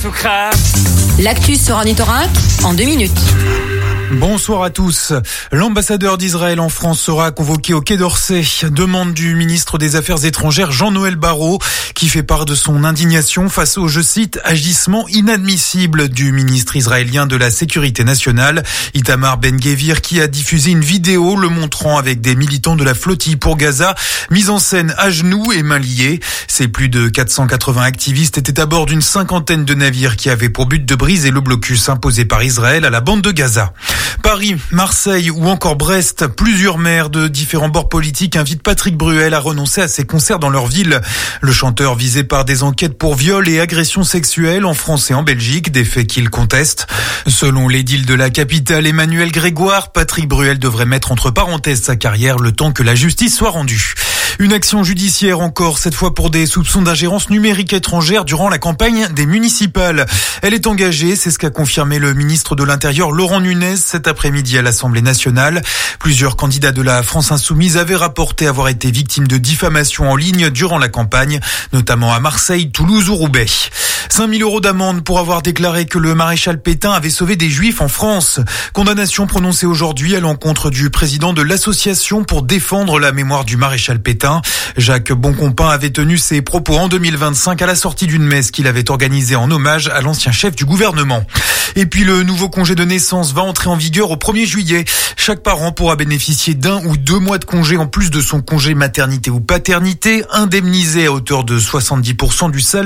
tout craint. L'actu sur Ornithorinque en 2 minutes. Bonsoir à tous. L'ambassadeur d'Israël en France sera convoqué au Quai d'Orsay. Demande du ministre des Affaires étrangères Jean-Noël Barrot, qui fait part de son indignation face au, je cite, agissement inadmissible du ministre israélien de la Sécurité nationale, Itamar Ben-Gvir, qui a diffusé une vidéo le montrant avec des militants de la flottille pour Gaza, mise en scène à genoux et mains liées. Ces plus de 480 activistes étaient à bord d'une 50aine de navires qui avaient pour but de briser le blocus imposé par Israël à la bande de Gaza. Paris, Marseille ou encore Brest, plusieurs maires de différents bords politiques invitent Patrick Bruel à renoncer à ses concerts dans leur ville. Le chanteur visé par des enquêtes pour viol et agressions sexuelles en France et en Belgique, des faits qu'il conteste. Selon l'édile de la capitale Emmanuel Grégoire, Patrick Bruel devrait mettre entre parenthèses sa carrière le temps que la justice soit rendue. Une action judiciaire encore, cette fois pour des soupçons d'ingérence numérique étrangère durant la campagne des municipales. Elle est engagée, c'est ce qu'a confirmé le ministre de l'Intérieur Laurent Nunez cet après-midi à l'Assemblée nationale. Plusieurs candidats de la France insoumise avaient rapporté avoir été victimes de diffamation en ligne durant la campagne, notamment à Marseille, Toulouse ou Roubaix. 5 000 € d'amende pour avoir déclaré que le maréchal Pétain avait sauvé des juifs en France. Condamnation prononcée aujourd'hui à l'encontre du président de l'association pour défendre la mémoire du maréchal Pétain. Jacques Boncompin avait tenu ses propos en 2025 à la sortie d'une messe qu'il avait organisée en hommage à l'ancien chef du gouvernement. Et puis le nouveau congé de naissance va entrer en vigueur au 1er juillet. Chaque parent pourra bénéficier d'1 ou 2 mois de congé en plus de son congé maternité ou paternité, indemnisé à hauteur de 70% du salaire.